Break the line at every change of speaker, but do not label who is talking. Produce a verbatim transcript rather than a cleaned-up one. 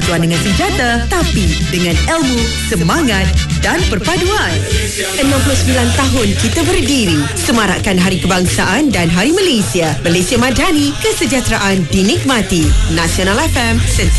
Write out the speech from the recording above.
bersuara dengan senjata, tapi dengan ilmu, semangat dan perpaduan. enam puluh sembilan tahun kita berdiri, semarakkan Hari Kebangsaan dan Hari Malaysia. Malaysia Madani, kesejahteraan dinikmati. Nasional F M, sentiasa